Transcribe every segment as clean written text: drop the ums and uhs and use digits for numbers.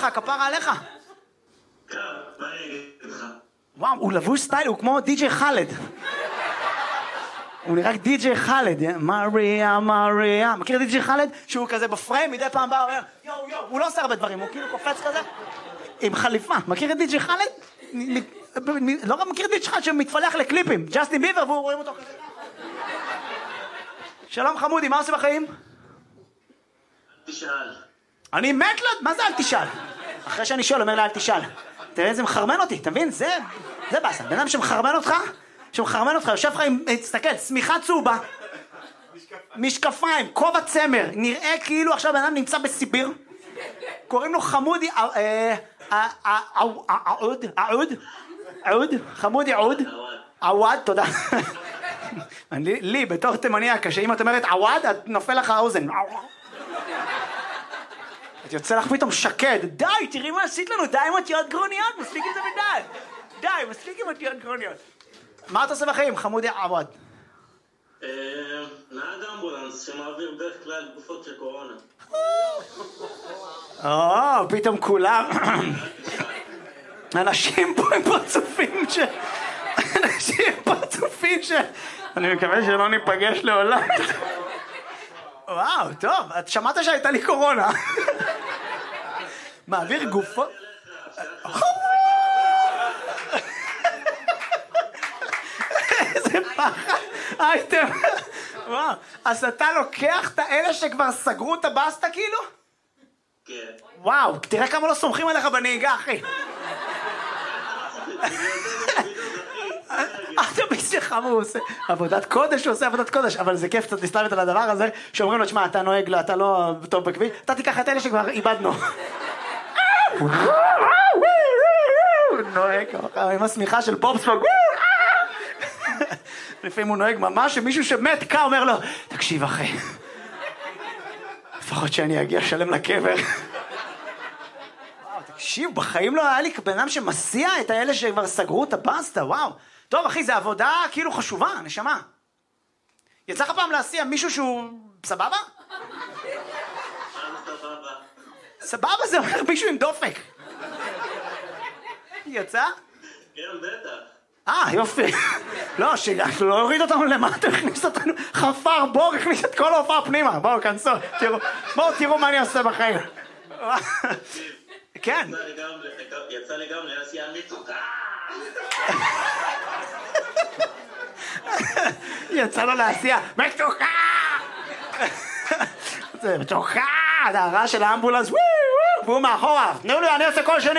שלך, כפרה עליך? מה אני אגיד לך? וואו, הוא לבוש סטייל, הוא כמו די.ג'יי חאלד. הוא נראה רק די.ג'יי חאלד, מריה, מריה. מכיר די.ג'יי חאלד? שהוא כזה בפריים, מדי פעם בא, אומר, יו, יו, הוא לא עושה הרבה דברים, הוא כאילו קופץ כזה, עם חליפה. מכיר את די.ג'יי חאלד? לא רק מכיר את די.ג'יי חאלד שמתפלח לקליפים, ג'סטין ביבר, והוא רואים אותו כזה. שלום חמודי, מה עושה בחיים? תשאל. אני מת לו, מה זה אל תשאל? אחרי שאני שואל, אומר לה אל תשאל. תראה איזה מחרמן אותי, אתה מבין? זה באסה. בן אדם שמחרמן אותך, יושב לך עם, תסתכל, שמיכה צהובה, משקפיים, כובע צמר, נראה כאילו עכשיו בן אדם נמצא בסיביר, קוראים לו חמודי, חמודי עווד, תודה. לי, בתור תימניה, שאם את אומרת עווד, את נופל לך האוזן. את יוצא לך פתאום שקד, די, תראי מה עשית לנו, די עם אותיות גרוניות, מספיק עם זה מדי. די, מספיק עם אותיות גרוניות. מה אתה עושה בחיים, חמודי עווד? נהג אמבולנס שמעביר בדרך כלל גופות של קורונה. פתאום כולם... אנשים פה הם פרצופים אני מקווה שלא ניפגש לעולם. וואו, טוב, את שמעת שהייתה לי קורונה. מעביר גופות... איזה פחד. אייטם. וואו, אז אתה לוקח את האלה שכבר סגרו את הבאסטה כאילו? כן. וואו, תראה כמה לא סומכים עליך בנהיגה, אחי. אתה בשבילך, הוא עושה עבודת קודש, הוא עושה עבודת קודש, אבל זה כיף קצת להסתלבט על הדבר הזה, שאומרים לו, תשמע, אתה נוהג לו, אתה לא טוב בכביש, אתה תיקח את אלה שכבר איבדנו. הוא נוהג עם השמיכה של פופספוג. לפעמים הוא נוהג ממש, שמישהו שמת קה אומר לו, תקשיב אחי, לפחות שאני אגיע שלם לקבר. תקשיב, בחיים לא היה לי בן אדם שמסיע את האלה שכבר סגרו את הבאסטה, וואו. טוב אחי, זה עבודה כאילו חשובה, נשמה. יצא לך פעם להסיע מישהו שהוא סבבה? סבבה זה אומר מישהו עם דופק. יצא? כן, בטח. יופי. לא, שלא הוריד אותנו למטה, הכניס אותנו חפר בור, הכניס את כל ההופעה פנימה. בואו, כנסו, תראו מה אני עושה בחיים. כן. יצא לי גם להסיע מצוקה. יצא לו להסיע מצוקה. זה מצוקה, זה הרעש של האמבולנס, והוא מאחורה, תנו לי, אני עושה כל שני.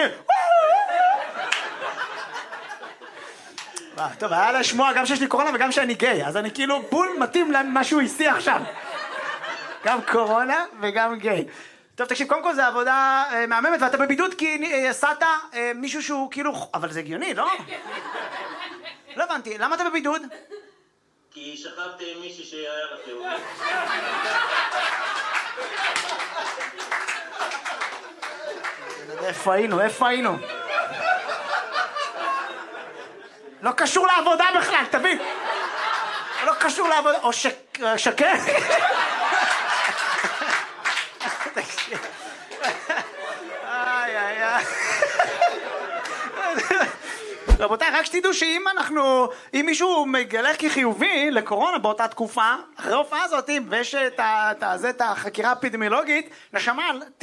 טוב, היה לשמוע גם שיש לי קורונה וגם שאני גיי, אז אני כאילו בול מתאים למה שהוא הסיע עכשיו. גם קורונה וגם גיי. טוב, תקשיב, קודם כל זה עבודה מהממת, ואתה בבידוד כי עשת מישהו שהוא כאילו... אבל זה הגיוני, לא? לא הבנתי, למה אתה בבידוד? כי שכבתי עם מישהי שהיה לה חיובי. איפה היינו? לא קשור לעבודה בכלל, תבין. לא קשור לעבודה, או שקר. רבותיי, רק שתדעו שאם מישהו מגלה כחיובי לקורונה באותה תקופה, אחרי ההופעה הזאת, ויש את החקירה האפידמיולוגית, נשמה,